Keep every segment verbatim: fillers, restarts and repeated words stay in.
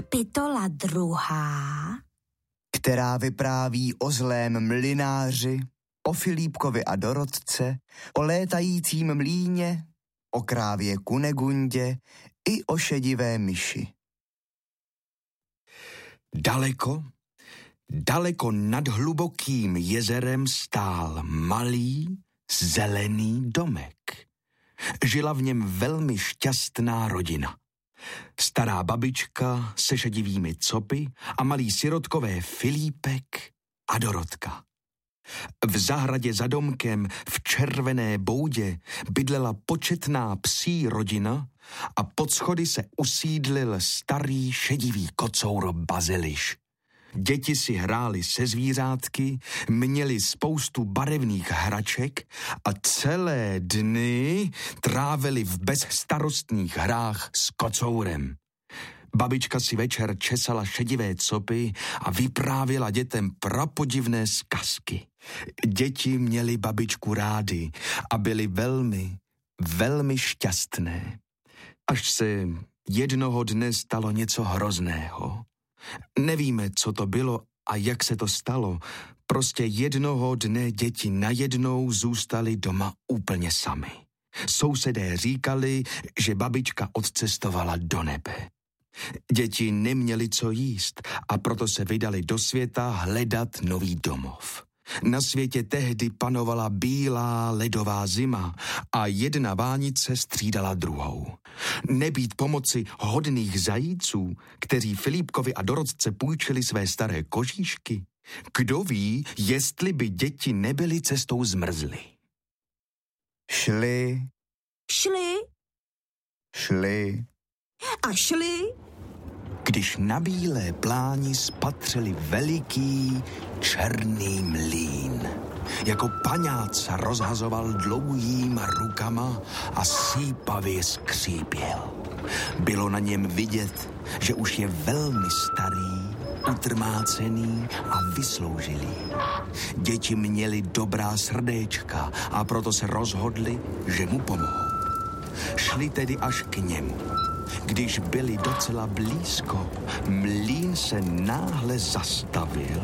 Kapitola druhá, která vypráví o zlém mlynáři, o Filipkovi a Dorotce, o létajícím mlýně, o krávě Kunegundě i o šedivé myši. Daleko, daleko nad hlubokým jezerem stál malý, zelený domek. Žila v něm velmi šťastná rodina. Stará babička se šedivými copy a malý sirotkové Filípek a Dorotka. V zahradě za domkem v červené boudě bydlela početná psí rodina a pod schody se usídlil starý šedivý kocour Baziliš. Děti si hrály se zvířátky, měli spoustu barevných hraček a celé dny trávili v bezstarostných hrách s kocourem. Babička si večer česala šedivé copy a vyprávěla dětem prapodivné zkazky. Děti měly babičku rády a byly velmi, velmi šťastné. Až se jednoho dne stalo něco hrozného. Nevíme, co to bylo a jak se to stalo. Prostě jednoho dne děti najednou zůstaly doma úplně samy. Sousedé říkali, že babička odcestovala do nebe. Děti neměly co jíst a proto se vydali do světa hledat nový domov. Na světě tehdy panovala bílá ledová zima a jedna vánice střídala druhou. Nebýt pomoci hodných zajíců, kteří Filipkovi a Dorotce půjčili své staré kožíšky, kdo ví, jestli by děti nebyly cestou zmrzly. Šli, šli šli, a šli, když na bílé pláni spatřili veliký černý mlýn. Jako paňáca rozhazoval dlouhýma rukama a sípavě skřípěl. Bylo na něm vidět, že už je velmi starý, utrmácený a vysloužilý. Děti měly dobrá srdéčka a proto se rozhodli, že mu pomohou. Šli tedy až k němu. Když byli docela blízko, mlýn se náhle zastavil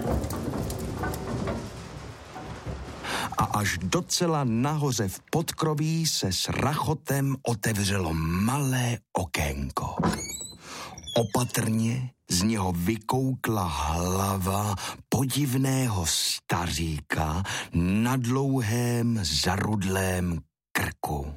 a až docela nahoře v podkroví se s rachotem otevřelo malé okénko. Opatrně z něho vykoukla hlava podivného staříka na dlouhém zarudlém krku.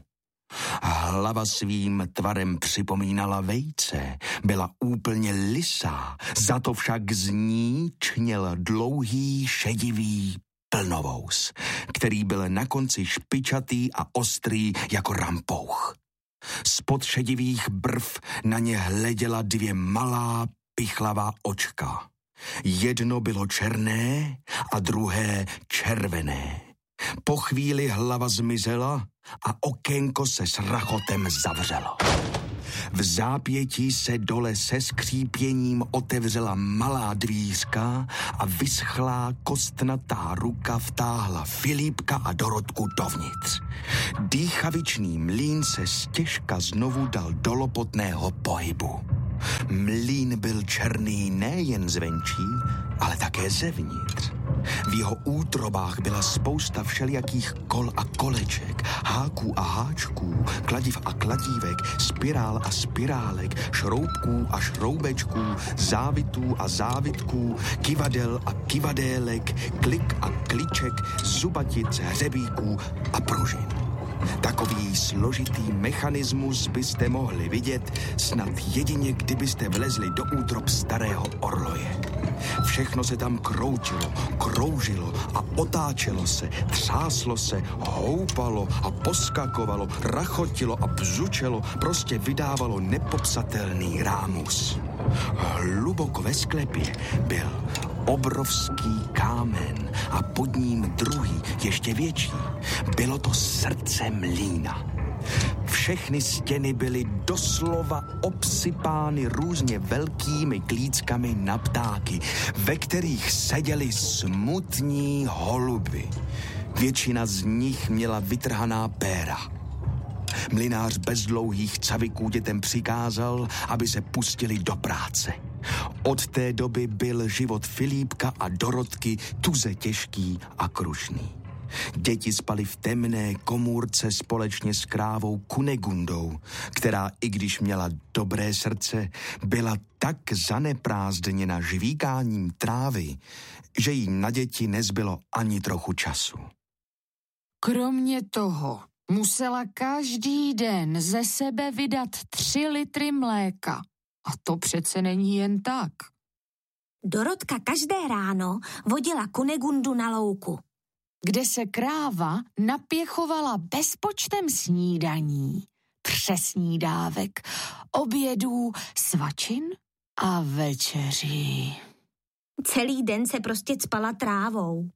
Hlava svým tvarem připomínala vejce, byla úplně lisá, za to však z ní čněl dlouhý šedivý plnovous, který byl na konci špičatý a ostrý jako rampouch. Spod šedivých brv na ně hleděla dvě malá pichlavá očka. Jedno bylo černé a druhé červené. Po chvíli hlava zmizela a okénko se s rachotem zavřelo. V zápětí se dole se skřípěním otevřela malá dvířka a vyschlá kostnatá ruka vtáhla Filipka a Dorotku dovnitř. Dýchavičný mlýn se stěžka znovu dal do lopotného pohybu. Mlýn byl černý nejen zvenčí, ale také zevnitř. V jeho útrobách byla spousta všelijakých kol a koleček, háků a háčků, kladiv a kladívek, spirál a spirálek, šroubků a šroubečků, závitů a závitků, kivadel a kivadélek, klik a kliček, zubatic, hřebíků a pružin. Takový složitý mechanismus byste mohli vidět snad jedině, kdybyste vlezli do útrob starého orloje. Všechno se tam kroutilo, kroužilo a otáčelo se, třáslo se, houpalo a poskakovalo, rachotilo a bzučelo, prostě vydávalo nepopsatelný rámus. Hluboko ve sklepě byl obrovský kámen a pod ním druhý, ještě větší. Bylo to srdce mlýna. Všechny stěny byly doslova obsypány různě velkými klíckami na ptáky, ve kterých seděli smutní holuby. Většina z nich měla vytrhaná péra. Mlynář bez dlouhých caviků dětem přikázal, aby se pustili do práce. Od té doby byl život Filipka a Dorotky tuze těžký a krušný. Děti spaly v temné komůrce společně s krávou Kunegundou, která, i když měla dobré srdce, byla tak zaneprázdněna žvíkáním trávy, že jí na děti nezbylo ani trochu času. Kromě toho musela každý den ze sebe vydat tři litry mléka. A to přece není jen tak. Dorotka každé ráno vodila Kunegundu na louku, kde se kráva napěchovala bezpočtem snídaní, přesnídávek, obědů, svačin a večeří. Celý den se prostě cpala trávou.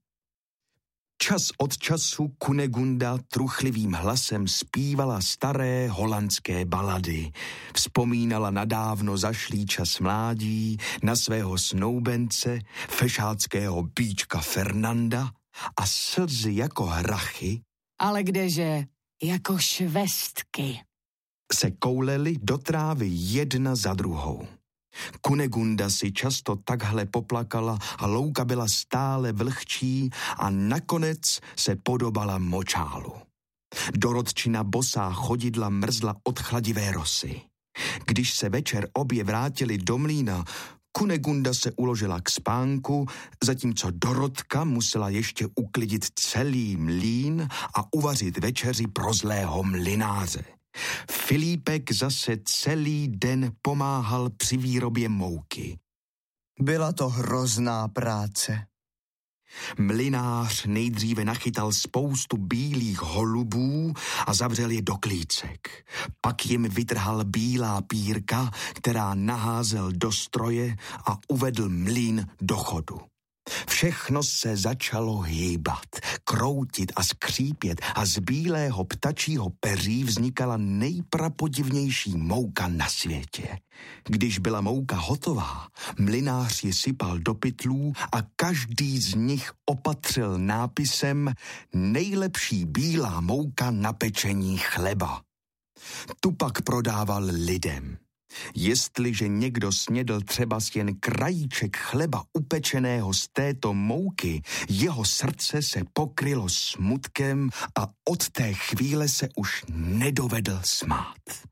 Čas od času Kunegunda truchlivým hlasem zpívala staré holandské balady. Vzpomínala na dávno zašlý čas mládí, na svého snoubence, fešáckého bíčka Fernanda a slzy jako hrachy, ale kdeže, jako švestky, se koulely do trávy jedna za druhou. Kunegunda si často takhle poplakala a louka byla stále vlhčí a nakonec se podobala močálu. Dorotčina bosá chodidla mrzla od chladivé rosy. Když se večer obě vrátili do mlýna, Kunegunda se uložila k spánku, zatímco Dorotka musela ještě uklidit celý mlýn a uvařit večeři pro zlého mlynáře. Filipek zase celý den pomáhal při výrobě mouky. Byla to hrozná práce. Mlynář nejdříve nachytal spoustu bílých holubů a zavřel je do klícek. Pak jim vytrhal bílá pírka, která naházel do stroje a uvedl mlýn do chodu. Všechno se začalo hýbat, kroutit a skřípět a z bílého ptačího peří vznikala nejprapodivnější mouka na světě. Když byla mouka hotová, mlynář ji sypal do pytlů a každý z nich opatřil nápisem nejlepší bílá mouka na pečení chleba. Tu pak prodával lidem. Jestliže někdo snědl třeba jen krajíček chleba upečeného z této mouky, jeho srdce se pokrylo smutkem a od té chvíle se už nedovedl smát.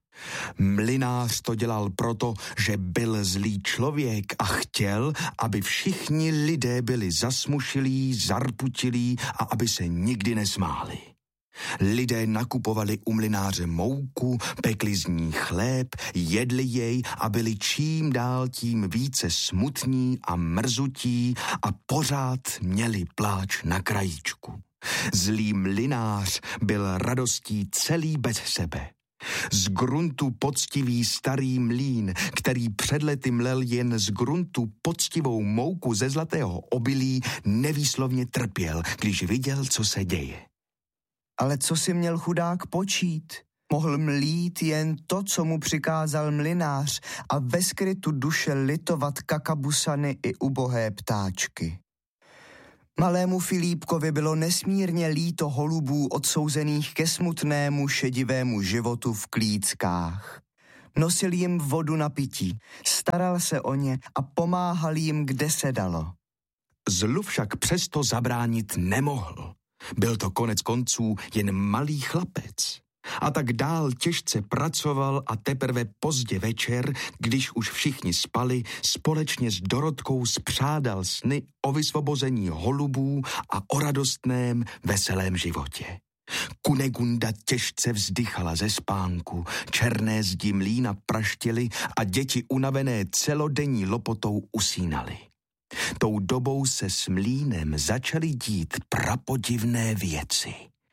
Mlynář to dělal proto, že byl zlý člověk a chtěl, aby všichni lidé byli zasmušilí, zarputilí a aby se nikdy nesmáli. Lidé nakupovali u mlynáře mouku, pekli z ní chléb, jedli jej a byli čím dál tím více smutní a mrzutí a pořád měli pláč na krajíčku. Zlý mlynář byl radostí celý bez sebe. Z gruntu poctivý starý mlýn, který před lety mlel jen z gruntu poctivou mouku ze zlatého obilí, nevýslovně trpěl, když viděl, co se děje. Ale co si měl chudák počít? Mohl mlít jen to, co mu přikázal mlynář a ve skrytu duše litovat kakabusany i ubohé ptáčky. Malému Filipkovi bylo nesmírně líto holubů odsouzených ke smutnému šedivému životu v klíckách. Nosil jim vodu na pití, staral se o ně a pomáhal jim, kde se dalo. Zlu však přesto zabránit nemohl. Byl to konec konců jen malý chlapec. A tak dál těžce pracoval a teprve pozdě večer, když už všichni spali, společně s Dorotkou spřádal sny o vysvobození holubů a o radostném, veselém životě. Kunegunda těžce vzdychala ze spánku, černé zdi mlýna praštily a děti unavené celodenní lopotou usínaly. Tou dobou se s mlýnem začaly dít prapodivné věci.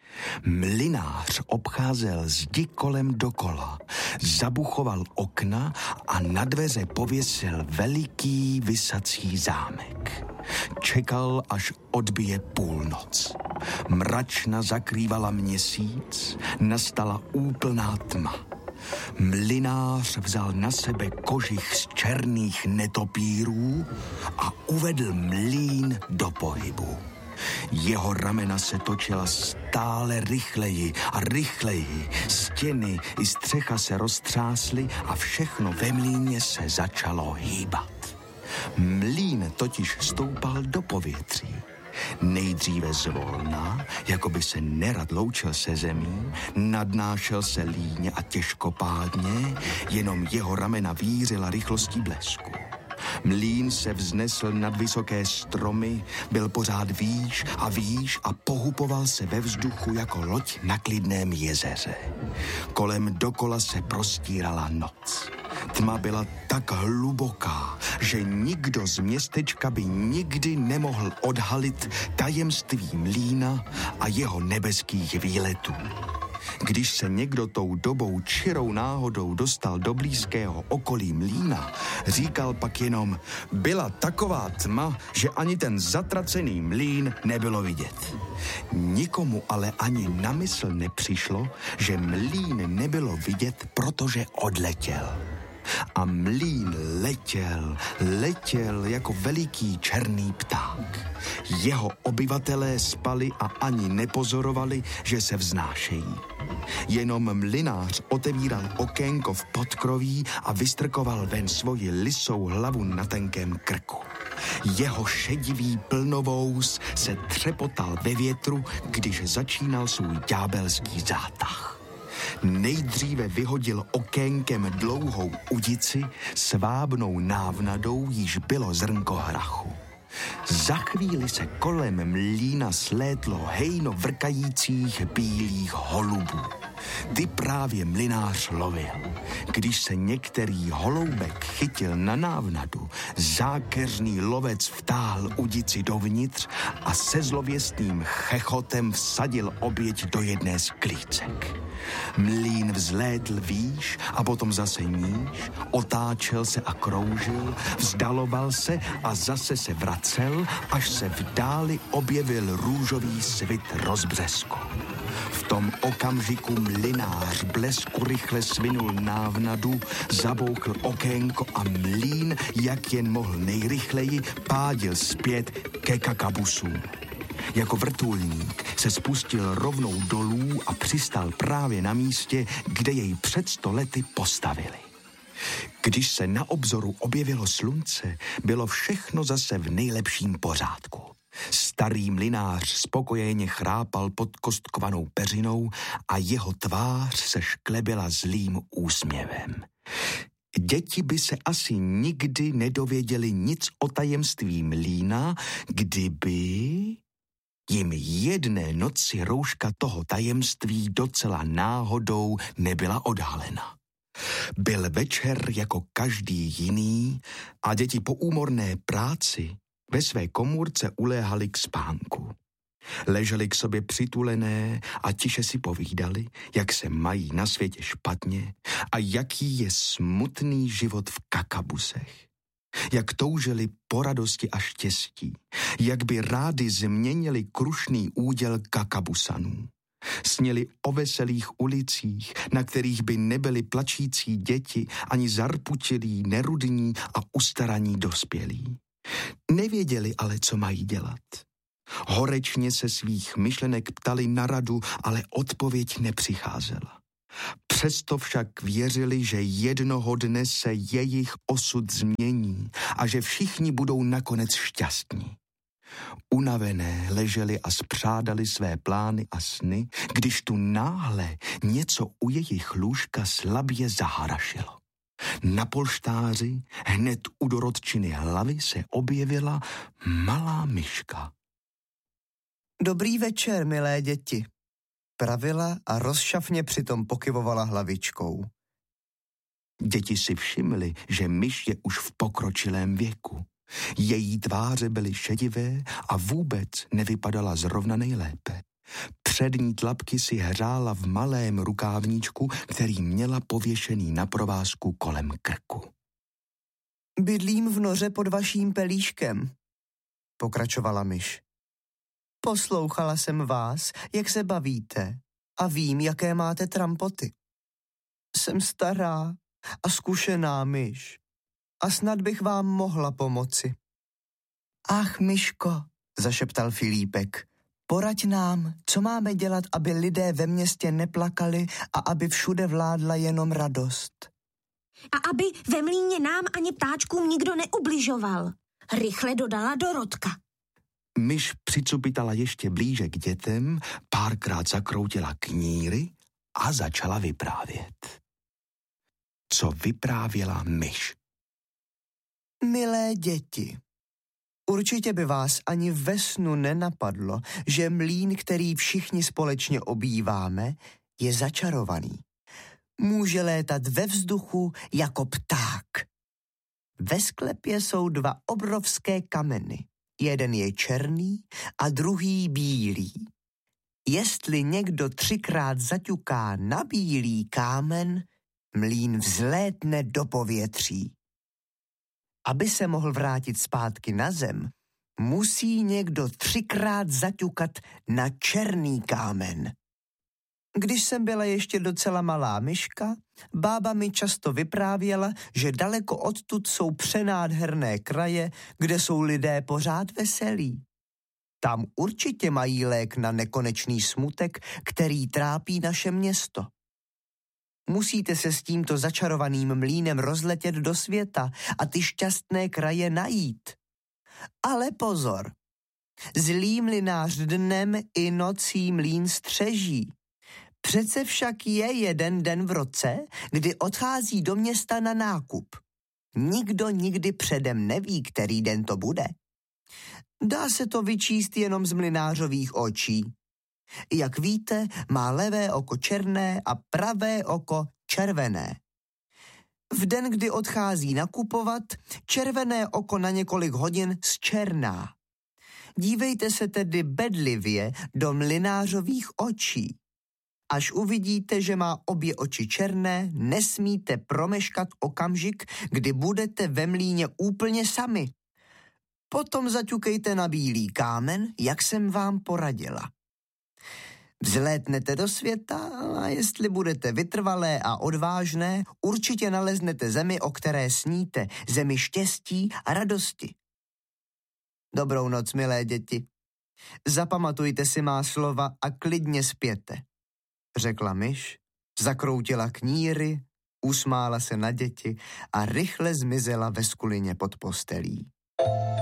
Mlynář obcházel zdi kolem dokola, zabuchoval okna a na dveře pověsil veliký visací zámek. Čekal, až odbije půlnoc. Mračna zakrývala měsíc, nastala úplná tma. Mlynář vzal na sebe kožich z černých netopírů a uvedl mlýn do pohybu. Jeho ramena se točila stále rychleji a rychleji. Stěny i střecha se roztřásly a všechno ve mlýně se začalo hýbat. Mlýn totiž stoupal do povětří. Nejdříve zvolna, jako by se nerad loučil se zemí, nadnášel se líně a těžkopádně, jenom jeho ramena vířila rychlostí blesku. Mlýn se vznesl nad vysoké stromy, byl pořád výš a výš a pohupoval se ve vzduchu jako loď na klidném jezeře. Kolem dokola se prostírala noc. Tma byla tak hluboká, že nikdo z městečka by nikdy nemohl odhalit tajemství mlýna a jeho nebeských výletů. Když se někdo tou dobou čirou náhodou dostal do blízkého okolí mlýna, říkal pak jenom, byla taková tma, že ani ten zatracený mlýn nebylo vidět. Nikomu ale ani na mysl nepřišlo, že mlýn nebylo vidět, protože odletěl. A mlýn letěl, letěl jako veliký černý pták. Jeho obyvatelé spali a ani nepozorovali, že se vznášejí. Jenom mlynář otevíral okénko v podkroví a vystrkoval ven svoji lisou hlavu na tenkém krku. Jeho šedivý plnovous se třepotal ve větru, když začínal svůj ďábelský zátah. Nejdříve vyhodil okénkem dlouhou udici s vábnou návnadou, již bylo zrnko hrachu. Za chvíli se kolem mlýna slétlo hejno vrkajících bílých holubů. Ty právě mlynář lovil. Když se některý holoubek chytil na návnadu, zákeřný lovec vtáhl udici dovnitř a se zlověstným chechotem vsadil oběť do jedné z klícek. Mlýn vzlétl výš a potom zase níž, otáčel se a kroužil, vzdaloval se a zase se vracel, až se v dáli objevil růžový svit rozbřesku. V tom okamžiku mlynář blesku rychle svinul návnadu, zabouchl okénko a mlýn, jak jen mohl nejrychleji, pádil zpět ke kakabusům. Jako vrtulník se spustil rovnou dolů a přistal právě na místě, kde jej před sto lety postavili. Když se na obzoru objevilo slunce, bylo všechno zase v nejlepším pořádku. Starý mlynář spokojeně chrápal pod kostkovanou peřinou a jeho tvář se šklebila zlým úsměvem. Děti by se asi nikdy nedověděli nic o tajemství mlýna, kdyby jim jedné noci rouška toho tajemství docela náhodou nebyla odhalena. Byl večer jako každý jiný a děti po úmorné práci ve své komůrce uléhali k spánku. Leželi k sobě přitulené a tiše si povídali, jak se mají na světě špatně a jaký je smutný život v kakabusech. Jak toužili po radosti a štěstí, jak by rádi změnili krušný úděl kakabusanů. Sněli o veselých ulicích, na kterých by nebyly plačící děti ani zarputilí, nerudní a ustaraní dospělí. Nevěděli ale, co mají dělat. Horečně se svých myšlenek ptali na radu, ale odpověď nepřicházela. Přesto však věřili, že jednoho dne se jejich osud změní a že všichni budou nakonec šťastní. Unavené leželi a spřádali své plány a sny, když tu náhle něco u jejich lůžka slabě zaharašilo. Na polštáři hned u dorodčiny hlavy se objevila malá myška. Dobrý večer, milé děti, pravila a rozšafně přitom pokyvovala hlavičkou. Děti si všimly, že myš je už v pokročilém věku. Její tváře byly šedivé a vůbec nevypadala zrovna nejlépe. Přední tlapky si hřála v malém rukávníčku, který měla pověšený na provázku kolem krku. Bydlím v noře pod vaším pelíškem, pokračovala myš. Poslouchala jsem vás, jak se bavíte a vím, jaké máte trampoty. Jsem stará a zkušená myš a snad bych vám mohla pomoci. Ach, myško, zašeptal Filípek. Poraď nám, co máme dělat, aby lidé ve městě neplakali a aby všude vládla jenom radost. A aby ve mlýně nám ani ptáčkům nikdo neubližoval, rychle dodala Dorotka. Myš přicupitala ještě blíže k dětem, párkrát zakroutila kníry a začala vyprávět. Co vyprávěla myš? Milé děti, určitě by vás ani ve snu nenapadlo, že mlýn, který všichni společně obýváme, je začarovaný. Může létat ve vzduchu jako pták. Ve sklepě jsou dva obrovské kameny. Jeden je černý a druhý bílý. Jestli někdo třikrát zaťuká na bílý kámen, mlýn vzlétne do povětří. Aby se mohl vrátit zpátky na zem, musí někdo třikrát zaťukat na černý kámen. Když jsem byla ještě docela malá myška, bába mi často vyprávěla, že daleko odtud jsou přenádherné kraje, kde jsou lidé pořád veselí. Tam určitě mají lék na nekonečný smutek, který trápí naše město. Musíte se s tímto začarovaným mlýnem rozletět do světa a ty šťastné kraje najít. Ale pozor, zlý mlynář dnem i nocí mlýn střeží. Přece však je jeden den v roce, kdy odchází do města na nákup. Nikdo nikdy předem neví, který den to bude. Dá se to vyčíst jenom z mlynářových očí. Jak víte, má levé oko černé a pravé oko červené. V den, kdy odchází nakupovat, červené oko na několik hodin zčerná. Dívejte se tedy bedlivě do mlynářových očí. Až uvidíte, že má obě oči černé, nesmíte promeškat okamžik, kdy budete ve mlýně úplně sami. Potom zaťukejte na bílý kámen, jak jsem vám poradila. Vzlétnete do světa a jestli budete vytrvalé a odvážné, určitě naleznete zemi, o které sníte, zemi štěstí a radosti. Dobrou noc, milé děti. Zapamatujte si má slova a klidně spěte, řekla myš, zakroutila kníry, usmála se na děti a rychle zmizela ve skulině pod postelí.